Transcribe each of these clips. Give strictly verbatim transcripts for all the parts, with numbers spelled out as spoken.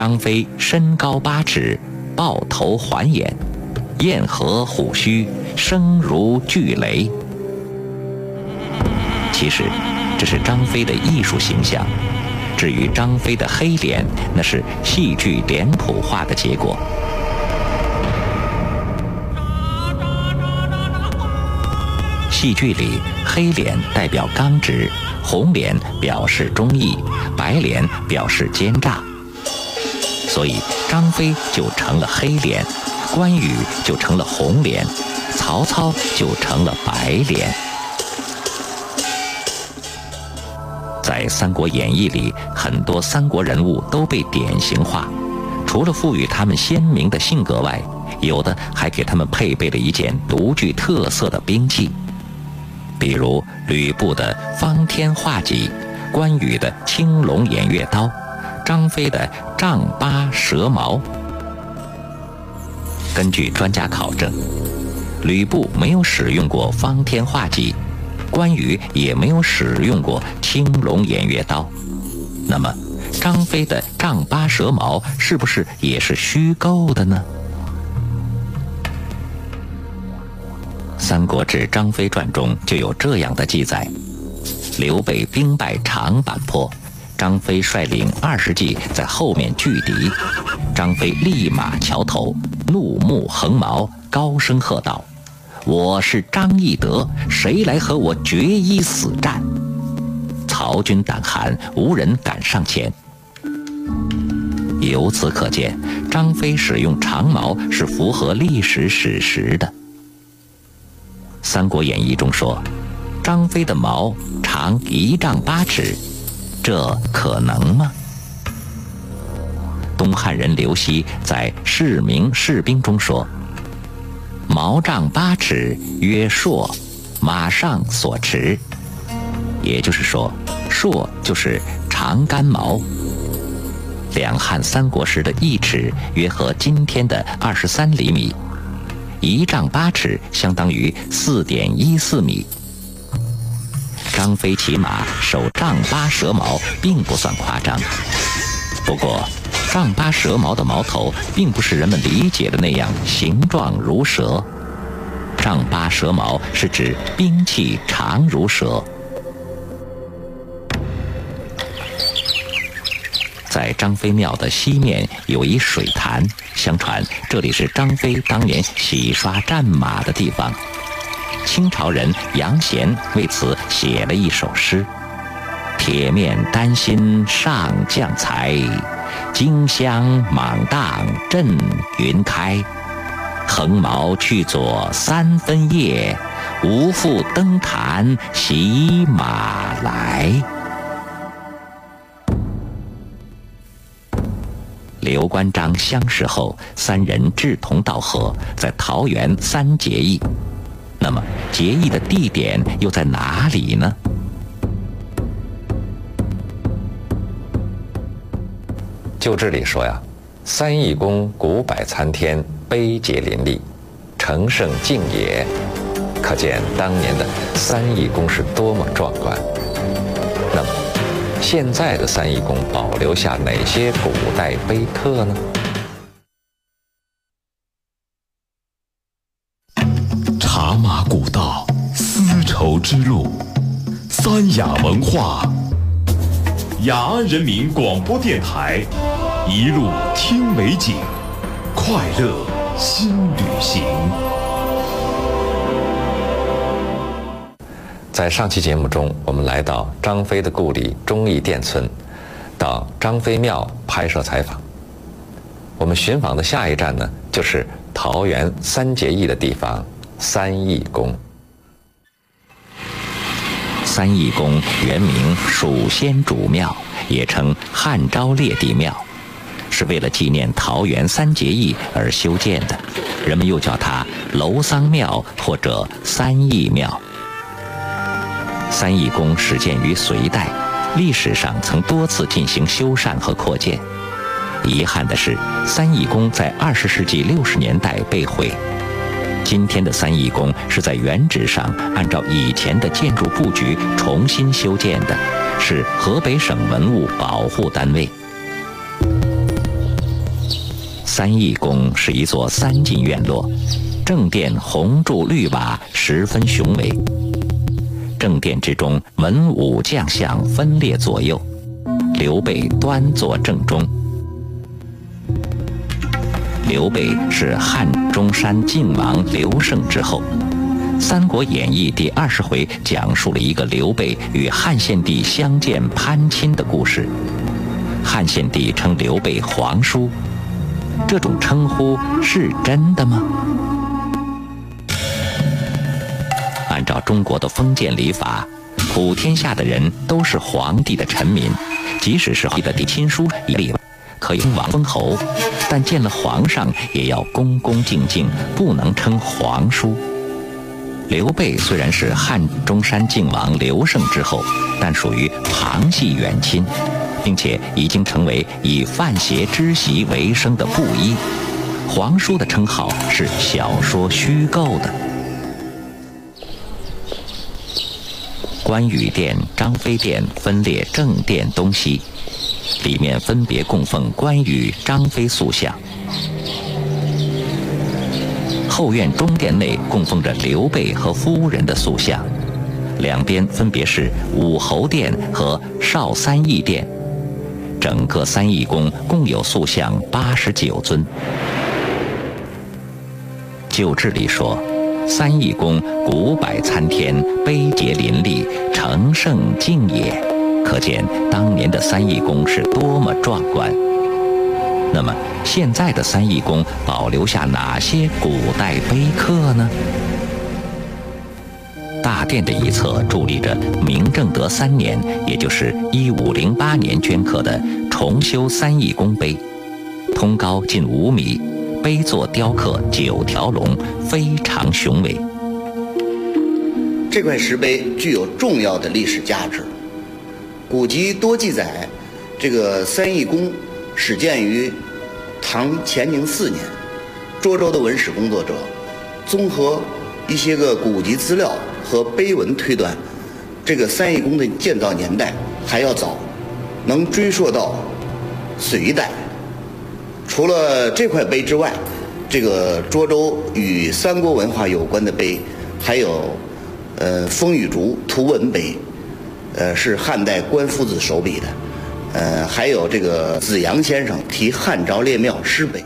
张飞身高八尺，豹头环眼，燕颌虎须，声如巨雷。其实，这是张飞的艺术形象。至于张飞的黑脸，那是戏剧脸谱化的结果。戏剧里，黑脸代表刚直，红脸表示忠义，白脸表示奸诈。所以张飞就成了黑脸，关羽就成了红脸，曹操就成了白脸。在《三国演义》里，很多三国人物都被典型化，除了赋予他们鲜明的性格外，有的还给他们配备了一件独具特色的兵器，比如吕布的方天画戟，关羽的青龙偃月刀，张飞的丈八蛇矛。根据专家考证，吕布没有使用过方天画戟，关羽也没有使用过青龙偃月刀。那么张飞的丈八蛇矛是不是也是虚构的呢？《三国志·张飞传》中就有这样的记载：刘备兵败长坂坡，张飞率领二十骑在后面拒敌，张飞立马桥头，怒目横矛，高声喝道：“我是张翼德，谁来和我决一死战？”曹军胆寒，无人敢上前。由此可见，张飞使用长矛是符合历史史实的。《三国演义》中说，张飞的矛长一丈八尺，这可能吗？东汉人刘熙在《士明士兵》中说：“矛丈八尺，曰槊，马上所持。”也就是说，槊就是长杆矛。两汉三国时的一尺约合今天的二十三厘米，一丈八尺相当于四点一四米。张飞骑马手丈八蛇矛并不算夸张，不过丈八蛇矛的矛头并不是人们理解的那样形状如蛇，丈八蛇矛是指兵器长如蛇。在张飞庙的西面有一水潭，相传这里是张飞当年洗刷战马的地方。清朝人杨贤为此写了一首诗：“铁面丹心上将才，荆襄莽荡震云开。横矛去左三分叶，无复登坛洗马来。”刘关张相识后，三人志同道合，在桃园三结义。那么结义的地点又在哪里呢？ 旧志里说呀，三义宫古柏参天，碑碣林立，成圣境也。可见当年的三义宫是多么壮观。那么现在的三义宫保留下哪些古代碑刻呢？ 茶马古道，丝绸之路，三雅文化，雅安人民广播电台，一路听美景，快乐新旅行。 在上期节目中，我们来到张飞的故里忠义店村，到张飞庙拍摄采访。我们寻访的下一站呢，就是桃园三结义的地方三义宫。 三义宫原名蜀先主庙，也称汉昭烈帝庙，是为了纪念桃园三结义而修建的，人们又叫它楼桑庙或者三义庙。三义宫始建于隋代，历史上曾多次进行修缮和扩建。遗憾的是，三义宫在二十世纪六十年代被毁。今天的三义宫是在原址上按照以前的建筑布局重新修建的，是河北省文物保护单位。 三义宫是一座三进院落，正殿红柱绿瓦，十分雄伟。正殿之中，文武将相分列左右，刘备端坐正中。刘备是汉中山靖王刘胜之后。《三国演义》第二十回讲述了一个刘备与汉献帝相见攀亲的故事。汉献帝称刘备皇叔，这种称呼是真的吗？按照中国的封建礼法，普天下的人都是皇帝的臣民，即使是皇帝的嫡亲叔也例外，可以封王封侯，但见了皇上也要恭恭敬敬，不能称皇叔。刘备虽然是汉中山靖王刘胜之后，但属于旁系远亲，并且已经成为以范邪之媳为生的布衣。皇叔的称号是小说虚构的。关羽殿、张飞殿分列正殿东西，里面分别供奉关羽、张飞塑像。后院中殿内供奉着刘备和夫人的塑像，两边分别是武侯殿和少三义殿。整个三义宫共有塑像八十九尊。旧志里说，三义宫古柏参天，碑碣林立，成圣敬也，可见当年的三义宫是多么壮观。那么现在的三义宫保留下哪些古代碑刻呢？大殿的一侧伫立着明正德三年，也就是一五零八年镌刻的重修三义宫碑，通高近五米，碑座雕刻九条龙，非常雄伟。 这块石碑具有重要的历史价值。古籍多记载，这个三义宫始建于唐乾宁四年。涿州的文史工作者综合一些个古籍资料和碑文推断，这个三义宫的建造年代还要早，能追溯到隋代。除了这块碑之外，这个涿州与三国文化有关的碑还有呃风雨竹图文碑，呃是汉代关夫子手笔的，呃还有这个子阳先生题汉昭烈庙诗碑。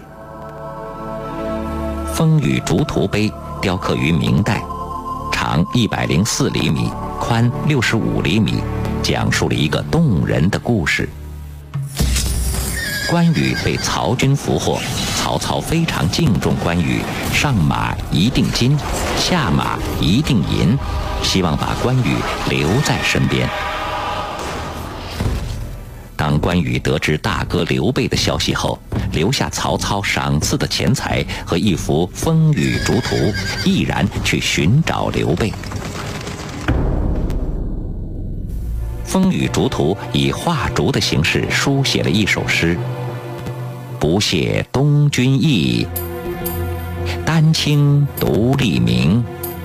风雨竹图碑雕刻于明代，长一百零四厘米，宽六十五厘米，讲述了一个动人的故事。关羽被曹军俘获，曹操非常敬重关羽，上马一锭金，下马一锭银，希望把关羽留在身边。当关羽得知大哥刘备的消息后，留下曹操赏赐的钱财和一幅风雨竹图，毅然去寻找刘备。风雨竹图以画竹的形式书写了一首诗：不谢东君意，丹青独立明。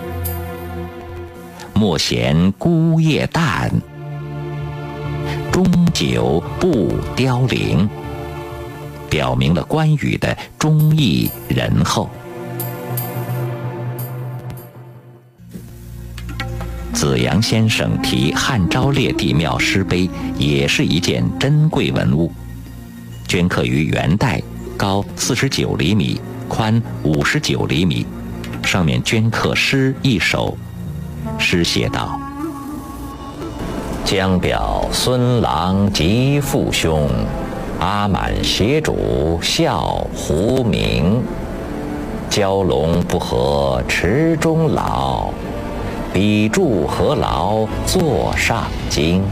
莫嫌孤夜淡，终究不凋零。表明了关羽的忠义仁厚。子阳先生题汉昭烈帝庙诗碑也是一件珍贵文物，镌刻于元代，高四十九厘米，宽五十九厘米，上面镌刻诗一首，诗写道： 江表孙郎及父兄，阿满协主孝胡明。蛟龙不合池中老，笔助何劳座上京。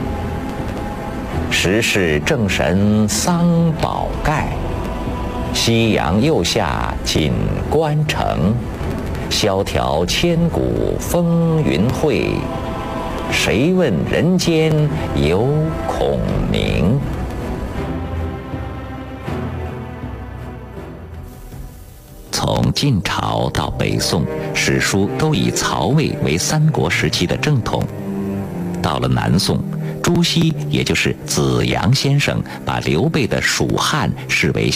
时是正神桑宝盖，夕阳右下锦官城。萧条千古风云会，谁问人间有孔明？ 从晋朝到北宋，史书都以曹魏为三国时期的正统。到了南宋，朱熹也就是子阳先生把刘备的蜀汉视为